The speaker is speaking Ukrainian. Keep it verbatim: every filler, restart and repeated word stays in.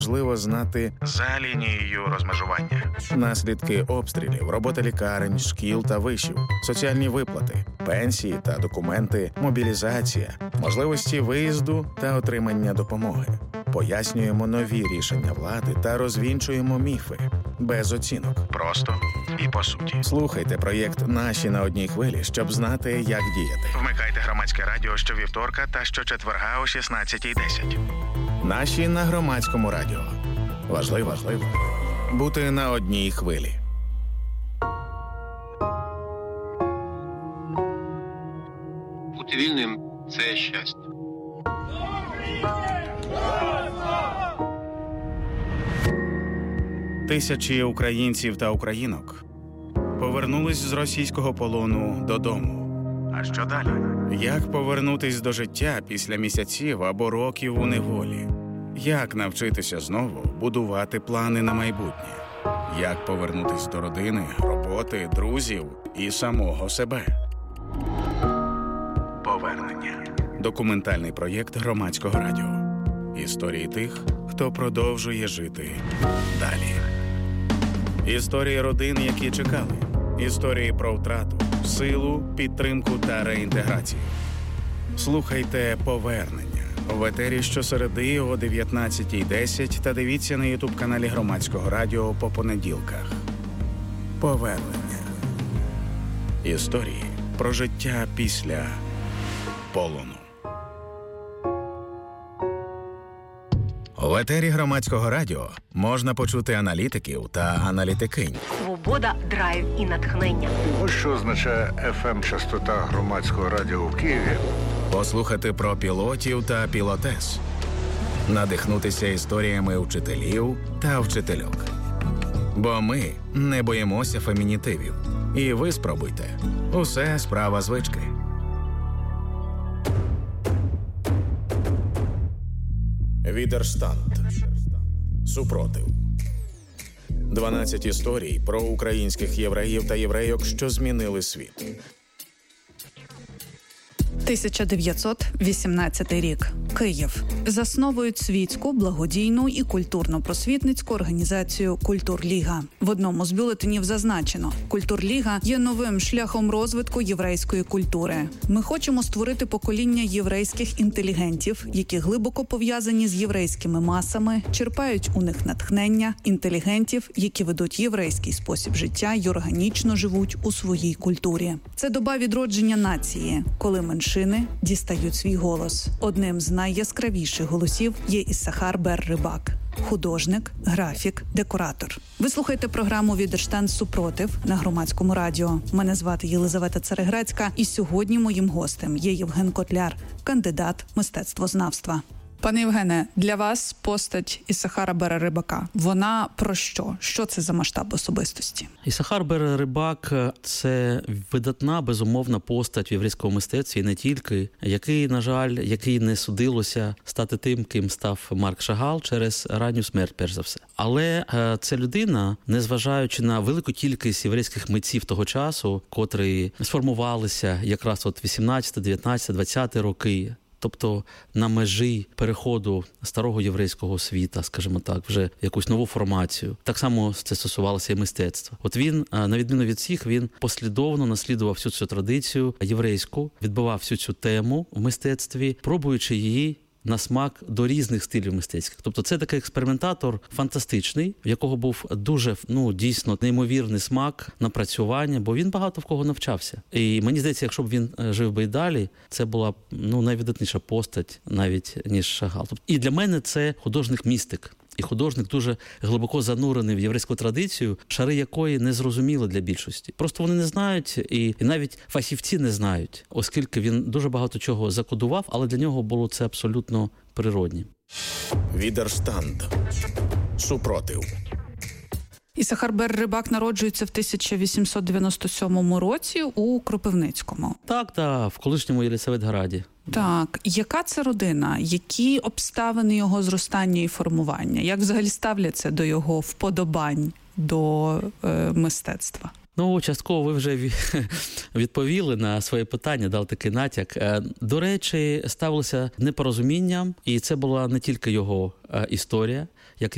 Важливо знати за лінією розмежування. Наслідки обстрілів, робота лікарень, шкіл та вишів, соціальні виплати, пенсії та документи, мобілізація, можливості виїзду та отримання допомоги. Пояснюємо нові рішення влади та розвінчуємо міфи. Без оцінок. Просто і по суті. Слухайте проєкт «Наші на одній хвилі», щоб знати, як діяти. Вмикайте Громадське радіо щовівторка та щочетверга о шістнадцятій десять. Наші на Громадському радіо. Важливо, важливо бути на одній хвилі. Бути вільним – це щастя. Тисячі українців та українок повернулись з російського полону додому. А що далі? Як повернутись до життя після місяців або років у неволі? Як навчитися знову будувати плани на майбутнє? Як повернутись до родини, роботи, друзів і самого себе? Повернення. Документальний проєкт Громадського радіо. Історії тих, хто продовжує жити далі. Історії родин, які чекали. Історії про втрату, силу, підтримку та реінтеграцію. Слухайте «Повернення» в етері щосереди о дев'ятнадцятій десять та дивіться на ютуб-каналі Громадського радіо по понеділках. Повернення. Історії про життя після полону. В етері Громадського радіо можна почути аналітиків та аналітикинь. Свобода, драйв і натхнення. Ось що означає еф ем-частота Громадського радіо в Києві. Послухати про пілотів та пілотес. Надихнутися історіями вчителів та вчительок. Бо ми не боїмося фемінітивів. І ви спробуйте. Усе справа звички. Відерштанд. Супротив. дванадцять історій про українських євреїв та єврейок, що змінили світ. тисяча дев'ятсот вісімнадцятий рік. Київ. Засновують світську, благодійну і культурно-просвітницьку організацію «Культурліга». В одному з бюлетенів зазначено: «Культурліга є новим шляхом розвитку єврейської культури. Ми хочемо створити покоління єврейських інтелігентів, які глибоко пов'язані з єврейськими масами, черпають у них натхнення, інтелігентів, які ведуть єврейський спосіб життя й органічно живуть у своїй культурі. Це доба відродження нації, коли меншини дістають свій голос. Одним з найяскравіших голосів є Ісахар Бер-Рибак. Художник, графік, декоратор. Ви слухаєте програму «Відерштанд. Супротив» на Громадському радіо. Мене звати Єлизавета Цареграцька, і сьогодні моїм гостем є Євген Котляр, кандидат мистецтвознавства. Пане Євгене, для вас постать Ісахара Бера-Рибака. Вона про що? Що це за масштаб особистості? Ісахар Бер-Рибак – це видатна, безумовна постать в єврейському мистецтві, і не тільки, який, на жаль, який не судилося стати тим, ким став Марк Шагал через ранню смерть, перш за все. Але це людина, незважаючи на велику кількість єврейських митців того часу, котрі сформувалися якраз от вісімнадцятий, дев'ятнадцятий, двадцятий роки, тобто на межі переходу старого єврейського світа, скажімо так, вже в якусь нову формацію. Так само це стосувалося і мистецтва. От він, на відміну від всіх, він послідовно наслідував всю цю традицію єврейську, відбивав всю цю тему в мистецтві, пробуючи її на смак до різних стилів мистецьких. Тобто це такий експериментатор фантастичний, в якого був дуже, ну, дійсно неймовірний смак, напрацювання, бо він багато в кого навчався. І мені здається, якщо б він жив би і далі, це була, ну, найвидатніша постать навіть, ніж Шагал. І для мене це художник-містик. І художник дуже глибоко занурений в єврейську традицію, шари якої не зрозуміли для більшості. Просто вони не знають, і, і навіть фахівці не знають, оскільки він дуже багато чого закодував, але для нього було це абсолютно природнім. Відерштанд. Супротив. Ісахар Бер-Рибак народжується в тисяча вісімсот дев'яносто сьомому році у Кропивницькому. Так, так, в колишньому Єлисаветграді. Так. Яка це родина? Які обставини його зростання і формування? Як взагалі ставляться до його вподобань до е, мистецтва? Ну, частково ви вже відповіли на своє питання, дав такий натяк. До речі, ставилося непорозумінням, і це була не тільки його історія.